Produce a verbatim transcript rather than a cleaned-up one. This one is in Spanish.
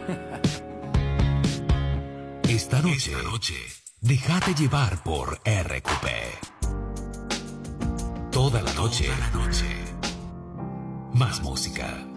Esta noche, Esta noche, déjate llevar por R Q P. Toda la noche, Toda la noche. Más música.